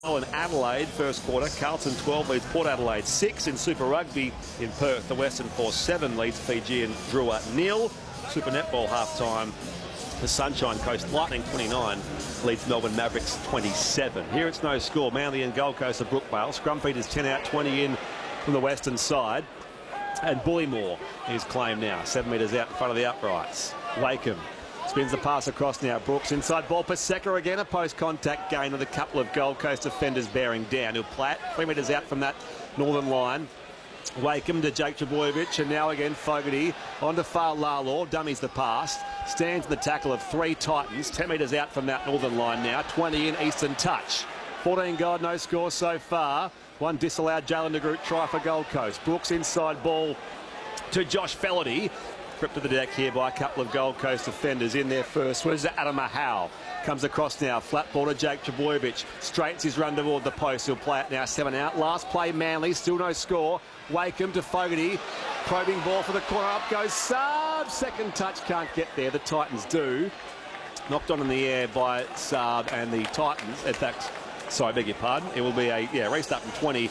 In Adelaide, first quarter, Carlton 12 leads Port Adelaide 6. In Super Rugby in Perth, the Western Force 7 leads Fiji and Drua 0. Super Netball half-time, the Sunshine Coast Lightning 29 leads Melbourne Mavericks 27. Here it's no score. Manly and Gold Coast of Brookvale. Scrumpet is 10 out, 20 in from the western side. And Bullymore is claimed now, 7 metres out in front of the uprights. Wakeham spins the pass across now. Brooks inside ball. Paseka again, a post-contact gain with a couple of Gold Coast defenders bearing down. He'll play it 3 metres out from that northern line. Wakeham to Jake Trbojevic, and now again Fogarty on to Fa'alalo, dummies the pass, stands in the tackle of 3 Titans, 10 metres out from that northern line now, 20 in, Eastern touch. 14 God, no score so far. One disallowed Jalen de Groot try for Gold Coast. Brooks inside ball to Josh Fellerty. Tripped to the deck here by a couple of Gold Coast defenders in there first. Where's Adam Howe? Comes across now, flat ball to Jake Trbojevic. Straightens his run toward the post. He'll play it now, 7 out. Last play, Manly, still no score. Wakeham to Fogarty. Probing ball for the corner, up goes Saab. Second touch, can't get there. The Titans do. Knocked on in the air by Saab and the Titans. In fact, sorry, beg your pardon. It will be a restart from 20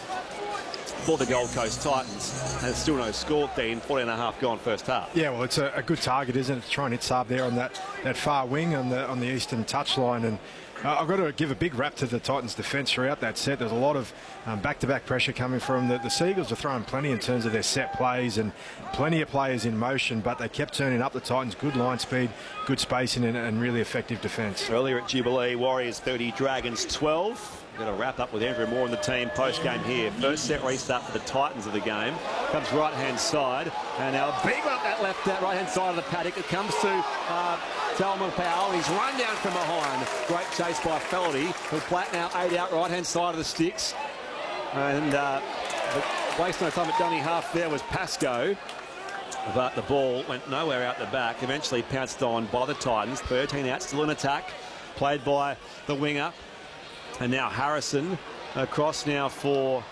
for the Gold Coast Titans, and still no score. 14.5 gone first half. Yeah, well, it's a good target, isn't it, to try and hit Saab there on that far wing on the eastern touchline. And I've got to give a big rap to the Titans' defence throughout that set. There's a lot of back-to-back pressure coming from the Seagulls. Are throwing plenty in terms of their set plays and plenty of players in motion, but they kept turning up the Titans. Good line speed, good spacing, and really effective defence. Earlier at Jubilee, Warriors 30, Dragons 12. Going to wrap up with Andrew Moore and the team post-game here. First set restart for the Titans of the game. Comes right-hand side. And now a big one up that right-hand side of the paddock. It comes to Talman Powell. He's run down from behind. Great chase by Fellerty. He'll play it now 8 out, right-hand side of the sticks. And waste no time at dummy half there was Pascoe. But the ball went nowhere out the back. Eventually pounced on by the Titans. 13 out, still in attack. Played by the winger. And now Harrison across now for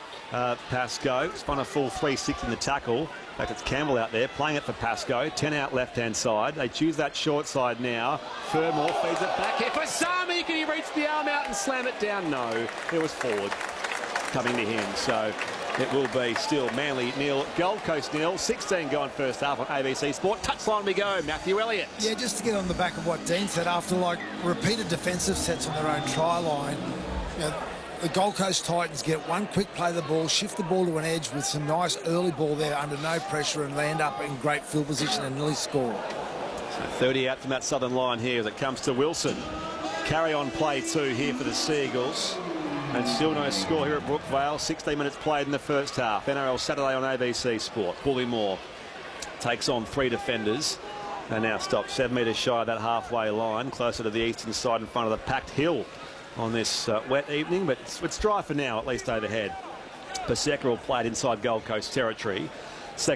Pascoe. Spun a full 3-6 in the tackle. In fact, it's Campbell out there playing it for Pascoe. 10 out left-hand side. They choose that short side now. Fermor feeds it back here for Sami. Can he reach the arm out and slam it down? No, it was forward coming to him. So it will be still Manly 0, Gold Coast 0. 16 gone first half on ABC Sport. Touchline we go, Matthew Elliott. Yeah, just to get on the back of what Dean said, after like repeated defensive sets on their own try line, you know, the Gold Coast Titans get one quick play of the ball, shift the ball to an edge with some nice early ball there under no pressure and land up in great field position and nearly score. So 30 out from that southern line here as it comes to Wilson. Carry on play 2 here for the Seagulls. And still no score here at Brookvale. 16 minutes played in the first half. NRL Saturday on ABC Sport. Bullymore takes on 3 defenders and now stops 7 metres shy of that halfway line, closer to the eastern side in front of the packed hill on this wet evening, but it's dry for now, at least overhead. Paseka will play it inside Gold Coast territory.